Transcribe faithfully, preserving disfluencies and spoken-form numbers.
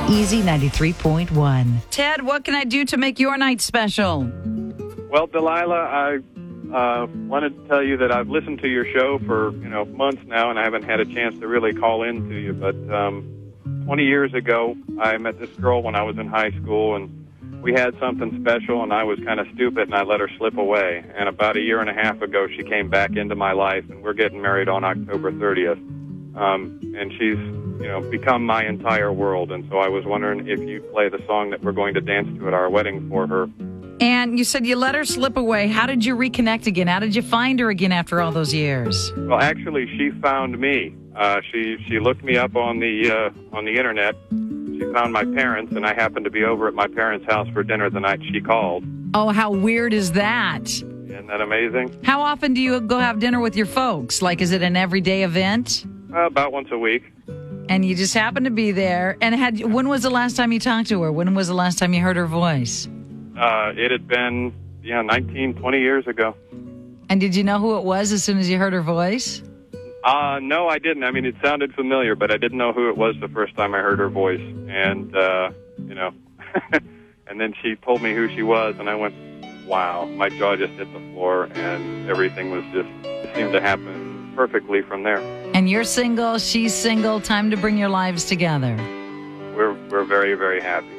Easy ninety-three point one. Ted, what can I do to make your night special? Well, Delilah, I uh, wanted to tell you that I've listened to your show for, you know, months now, and I haven't had a chance to really call in to you. But um, twenty years ago, I met this girl when I was in high school, and we had something special, and I was kind of stupid, and I let her slip away. And about a year and a half ago, she came back into my life, and we're getting married on October thirtieth. Um, and she's, you know, become my entire world. And so I was wondering if you'd play the song that we're going to dance to at our wedding for her. And you said you let her slip away. How did you reconnect again? How did you find her again after all those years? Well, actually, she found me. Uh, she she looked me up on the uh, on the internet. She found my parents, and I happened to be over at my parents' house for dinner the night she called. Oh, how weird is that? Isn't that amazing? How often do you go have dinner with your folks? Like, is it an everyday event? Uh, about once a week. And you just happened to be there. And had when was the last time you talked to her? When was the last time you heard her voice? Uh, it had been, yeah, nineteen, twenty years ago. And did you know who it was as soon as you heard her voice? Uh, no, I didn't. I mean, it sounded familiar, but I didn't know who it was the first time I heard her voice. And, uh, you know, and then she told me who she was, and I went, wow, my jaw just hit the floor, and everything was just, it seemed to happen perfectly from there. And you're single, she's single, time to bring your lives together. We're, we're very, very happy.